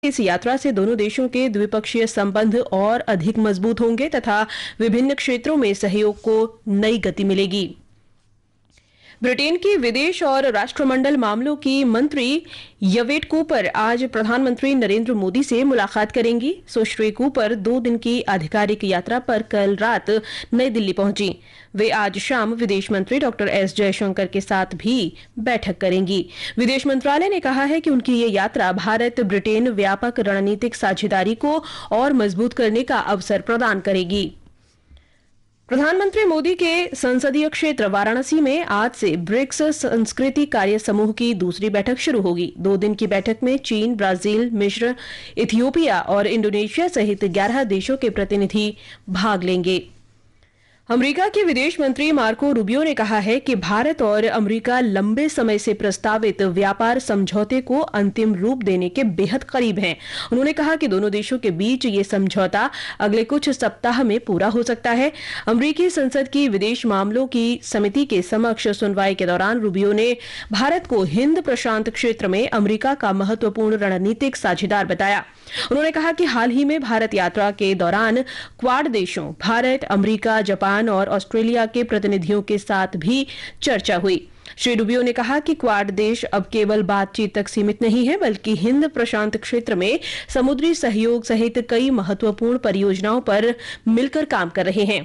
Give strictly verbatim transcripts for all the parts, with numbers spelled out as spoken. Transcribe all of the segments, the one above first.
इस यात्रा से दोनों देशों के द्विपक्षीय संबंध और अधिक मजबूत होंगे तथा विभिन्न क्षेत्रों में सहयोग को नई गति मिलेगी। ब्रिटेन की विदेश और राष्ट्रमंडल मामलों की मंत्री यवेट कूपर आज प्रधानमंत्री नरेंद्र मोदी से मुलाकात करेंगी। सुश्री कूपर दो दिन की आधिकारिक यात्रा पर कल रात नई दिल्ली पहुंची। वे आज शाम विदेश मंत्री डॉक्टर एस जयशंकर के साथ भी बैठक करेंगी। विदेश मंत्रालय ने कहा है कि उनकी ये यात्रा भारत ब्रिटेन व्यापक रणनीतिक साझेदारी को और मजबूत करने का अवसर प्रदान करेगी। प्रधानमंत्री मोदी के संसदीय क्षेत्र वाराणसी में आज से ब्रिक्स संस्कृति कार्य समूह की दूसरी बैठक शुरू होगी। दो दिन की बैठक में चीन, ब्राजील, मिस्र, इथियोपिया और इंडोनेशिया सहित ग्यारह देशों के प्रतिनिधि भाग लेंगे। अमेरिका के विदेश मंत्री मार्को रूबियो ने कहा है कि भारत और अमेरिका लंबे समय से प्रस्तावित व्यापार समझौते को अंतिम रूप देने के बेहद करीब हैं। उन्होंने कहा कि दोनों देशों के बीच ये समझौता अगले कुछ सप्ताह में पूरा हो सकता है। अमेरिकी संसद की विदेश मामलों की समिति के समक्ष सुनवाई के दौरान रूबियो ने भारत को हिंद प्रशांत क्षेत्र में अमेरिका का महत्वपूर्ण रणनीतिक साझेदार बताया। उन्होंने कहा कि हाल ही में भारत यात्रा के दौरान क्वाड देशों भारत, अमेरिका, जापान और ऑस्ट्रेलिया के प्रतिनिधियों के साथ भी चर्चा हुई। श्री रूबियो ने कहा कि क्वाड देश अब केवल बातचीत तक सीमित नहीं है, बल्कि हिंद प्रशांत क्षेत्र में समुद्री सहयोग सहित कई महत्वपूर्ण परियोजनाओं पर मिलकर काम कर रहे हैं।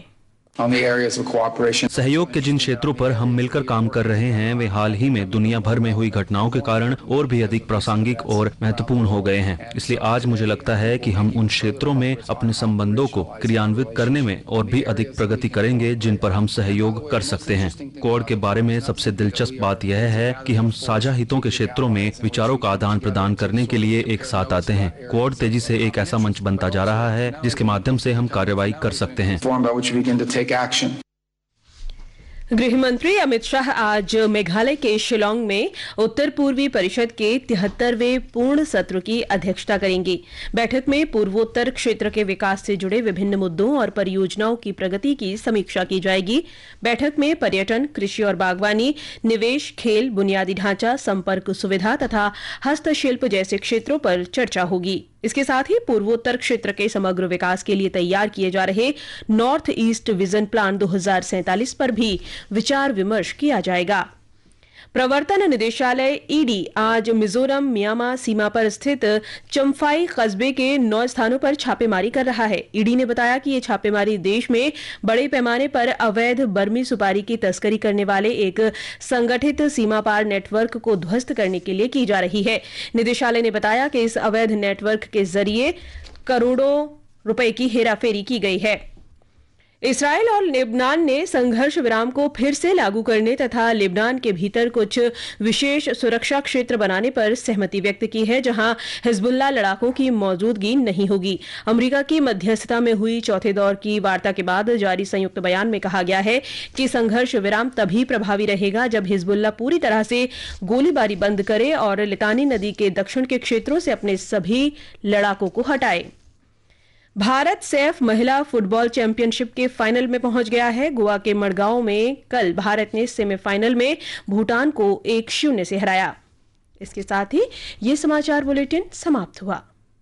सहयोग के जिन क्षेत्रों पर हम मिलकर काम कर रहे हैं वे हाल ही में दुनिया भर में हुई घटनाओं के कारण और भी अधिक प्रासंगिक और महत्वपूर्ण हो गए हैं। इसलिए आज मुझे लगता है कि हम उन क्षेत्रों में अपने संबंधों को क्रियान्वित करने में और भी अधिक प्रगति करेंगे जिन पर हम सहयोग कर सकते हैं। क्वाड के बारे में सबसे दिलचस्प बात यह है कि हम साझा हितों के क्षेत्रों में विचारों का आदान प्रदान करने के लिए एक साथ आते हैं। क्वाड तेजी से एक ऐसा मंच बनता जा रहा है जिसके माध्यम से हम कार्रवाई कर सकते हैं। Action. गृह मंत्री अमित शाह आज मेघालय के शिलांग में उत्तर पूर्वी परिषद के तिहत्तरवें पूर्ण सत्र की अध्यक्षता करेंगी। बैठक में पूर्वोत्तर क्षेत्र के विकास से जुड़े विभिन्न मुद्दों और परियोजनाओं की प्रगति की समीक्षा की जाएगी। बैठक में पर्यटन, कृषि और बागवानी, निवेश, खेल, बुनियादी ढांचा, संपर्क सुविधा तथा हस्तशिल्प जैसे क्षेत्रों पर चर्चा होगी। इसके साथ ही पूर्वोत्तर क्षेत्र के समग्र विकास के लिए तैयार किए जा रहे नॉर्थ ईस्ट विजन प्लान दो हज़ार सैंतालीस पर भी विचार विमर्श किया जाएगा। प्रवर्तन निदेशालय ईडी आज मिजोरम म्यांमार सीमा पर स्थित चम्फाई कस्बे के नौ स्थानों पर छापेमारी कर रहा है। ईडी ने बताया कि ये छापेमारी देश में बड़े पैमाने पर अवैध बर्मी सुपारी की तस्करी करने वाले एक संगठित सीमा पार नेटवर्क को ध्वस्त करने के लिए की जा रही है। निदेशालय ने बताया कि इस अवैध नेटवर्क के जरिए करोड़ों रुपए की हेराफेरी की गई है। इसराइल और लेबनान ने संघर्ष विराम को फिर से लागू करने तथा लेबनान के भीतर कुछ विशेष सुरक्षा क्षेत्र बनाने पर सहमति व्यक्त की है, जहां हिजबुल्लाह लड़ाकों की मौजूदगी नहीं होगी। अमेरिका की मध्यस्थता में हुई चौथे दौर की वार्ता के बाद जारी संयुक्त बयान में कहा गया है कि संघर्ष विराम तभी प्रभावी रहेगा जब हिजबुल्लाह पूरी तरह से गोलीबारी बंद करे और लितानी नदी के दक्षिण के क्षेत्रों से अपने सभी लड़ाकों को हटाए। भारत सैफ महिला फुटबॉल चैंपियनशिप के फाइनल में पहुंच गया है। गोवा के मडगांव में कल भारत ने सेमीफाइनल में भूटान को एक शून्य से हराया। इसके साथ ही ये समाचार बुलेटिन समाप्त हुआ।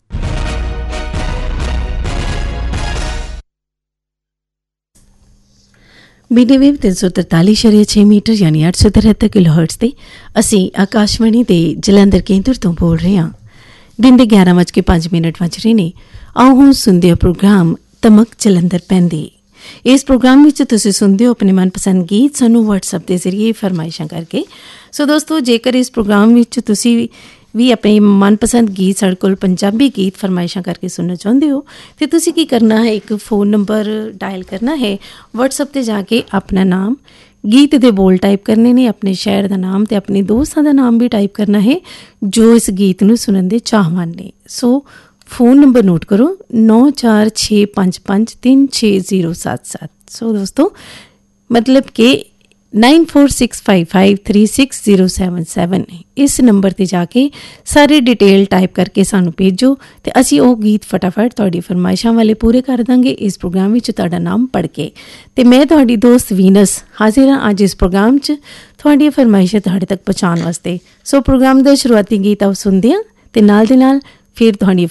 मीडियम तीन सौ तरतालीस शरीय छे मीटर यानी आठ सौ तिहत्तर किलोहर्ट्ज ते असी आकाशवाणी दे जलंधर केंद्र तो बोल रहे हैं। दिन दे ग्यारह बज के पांच मिनट वज रहे ने। आओ हूँ सुनते हो प्रोग्राम तमक जलंधर पैंदी। इस प्रोग्राम में तुसी सुनते हो अपने मनपसंद गीत सानू व्हाट्सएप के जरिए फरमाइशा करके। सो दोस्तों, जेकर इस प्रोग्राम में तुसी भी अपने मनपसंद गीत साढ़े कोल पंजाबी गीत फरमाइशा करके सुनना चाहते हो तो तुसी की करना है, एक फोन नंबर डायल करना है। व्हाट्सएप ते जाके अपना नाम, गीत दे बोल टाइप करने ने, अपने शहर का नाम ते अपने दोस्तों का नाम भी टाइप करना है जो इस गीत नू सुनन दे चाहवान ने। सो फोन नंबर नोट करो नौ चार छे पाँच पाँच तीन छे जीरो सात सात। सो दोस्तों, मतलब कि nine four six five five three six zero seven seven इस नंबर ते जाके सारी डिटेल टाइप करके सानू भेजो तो असी वो गीत फटाफट तुहाडी फरमाइशां वाले पूरे कर देंगे इस प्रोग्राम में तुहाडा नाम पढ़ के। तो मैं तुहाडी दोस्त वीनस हाजिर हाँ अज इस प्रोग्राम च तुहाडी फरमाइशां तुहाडे तक पहुँचाने वास्ते। सो प्रोग्राम का शुरुआती गीत आप सुनते हैं तो नाल दे नाल फिर तुहाडी